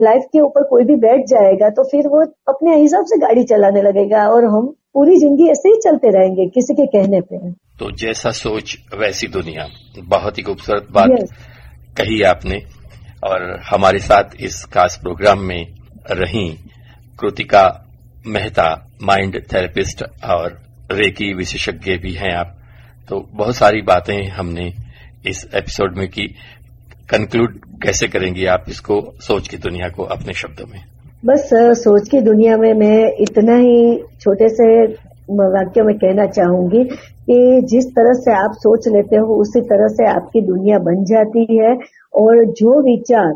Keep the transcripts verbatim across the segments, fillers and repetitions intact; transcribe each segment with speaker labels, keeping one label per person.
Speaker 1: Life के ऊपर कोई भी बैठ जाएगा तो फिर वो अपने हिसाब से गाड़ी चलाने लगेगा और हम पूरी जिंदगी ऐसे ही चलते रहेंगे किसी के कहने पे।
Speaker 2: तो जैसा सोच वैसी दुनिया, बहुत ही खूबसूरत बात yes. कही आपने। और हमारे साथ इस खास प्रोग्राम में रही कृतिका मेहता, माइंड थेरेपिस्ट और रेकी विशेषज्ञ भी हैं आप। तो बहुत सारी बातें हमने इस एपिसोड में की। कंक्लूड कैसे करेंगी आप इसको, सोच की दुनिया को अपने शब्दों में?
Speaker 1: बस सोच की दुनिया में मैं इतना ही छोटे से वाक्य में कहना चाहूंगी कि जिस तरह से आप सोच लेते हो उसी तरह से आपकी दुनिया बन जाती है। और जो विचार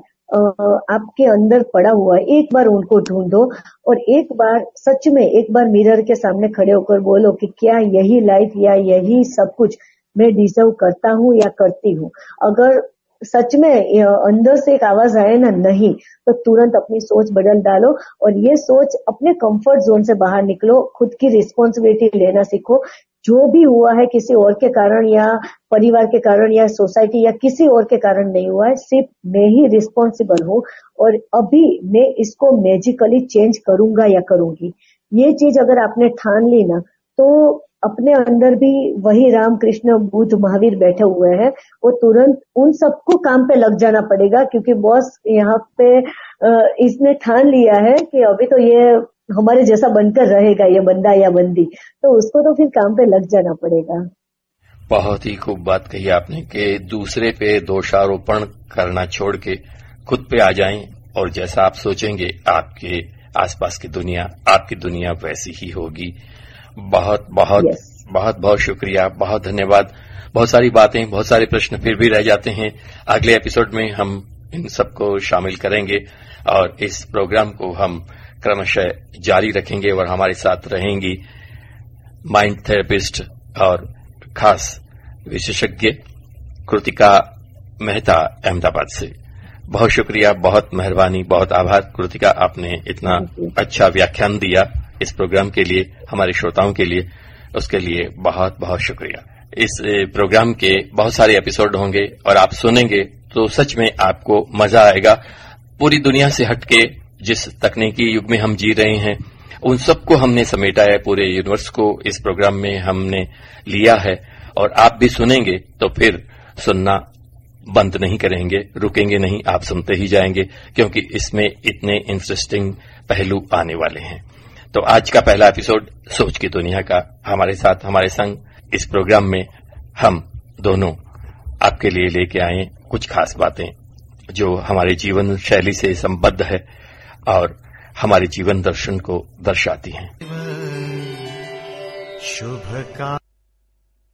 Speaker 1: आपके अंदर पड़ा हुआ है एक बार उनको ढूंढो और एक बार सच में एक बार मिरर के सामने खड़े होकर बोलो कि क्या यही लाइफ या यही सब कुछ मैं डिजर्व करता हूँ या करती हूँ। अगर सच में अंदर से एक आवाज आए ना नहीं, तो तुरंत अपनी सोच बदल डालो और ये सोच अपने कंफर्ट जोन से बाहर निकलो, खुद की रिस्पॉन्सिबिलिटी लेना सीखो। जो भी हुआ है किसी और के कारण या परिवार के कारण या सोसाइटी या किसी और के कारण नहीं हुआ है, सिर्फ मैं ही रिस्पॉन्सिबल हूँ और अभी मैं इसको मैजिकली चेंज करूंगा या करूंगी। ये चीज अगर आपने ठान ली ना, तो अपने अंदर भी वही राम कृष्ण बुद्ध महावीर बैठे हुए हैं, वो तुरंत उन सबको काम पे लग जाना पड़ेगा, क्योंकि बॉस यहाँ पे इसने ठान लिया है कि अभी तो ये हमारे जैसा बनकर रहेगा, ये बंदा या बंदी, तो उसको तो फिर काम पे लग जाना पड़ेगा।
Speaker 2: बहुत ही खूब बात कही आपने कि दूसरे पे दोषारोपण करना छोड़ के खुद पे आ जाएं और जैसा आप सोचेंगे आपके आसपास की दुनिया, आपकी दुनिया वैसी ही होगी। बहुत बहुत yes. बहुत बहुत शुक्रिया, बहुत धन्यवाद। बहुत सारी बातें, बहुत सारे प्रश्न फिर भी रह जाते हैं। अगले एपिसोड में हम इन सबको शामिल करेंगे और इस प्रोग्राम को हम क्रमशः जारी रखेंगे और हमारे साथ रहेंगी माइंड थेरेपिस्ट और खास विशेषज्ञ कृतिका मेहता अहमदाबाद से। बहुत शुक्रिया, बहुत मेहरबानी, बहुत आभार कृतिका, आपने इतना अच्छा व्याख्यान दिया इस प्रोग्राम के लिए, हमारे श्रोताओं के लिए, उसके लिए बहुत बहुत शुक्रिया। इस प्रोग्राम के बहुत सारे एपिसोड होंगे और आप सुनेंगे तो सच में आपको मजा आएगा। पूरी दुनिया से हटके जिस तकनीकी युग में हम जी रहे हैं उन सबको हमने समेटा है, पूरे यूनिवर्स को इस प्रोग्राम में हमने लिया है और आप भी सुनेंगे तो फिर सुनना बंद नहीं करेंगे, रुकेंगे नहीं, आप सुनते ही जाएंगे, क्योंकि इसमें इतने इंटरेस्टिंग पहलू आने वाले हैं। तो आज का पहला एपिसोड सोच की दुनिया का, हमारे साथ हमारे संग इस प्रोग्राम में हम दोनों आपके लिए लेके आए कुछ खास बातें जो हमारे जीवन शैली से संबद्ध है और हमारे जीवन दर्शन को दर्शाती हैं। शुभ का